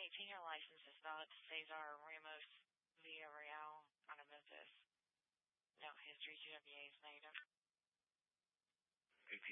2018, your license is valid to Cesar Ramos Villarreal out of Memphis. No history, GWA is native.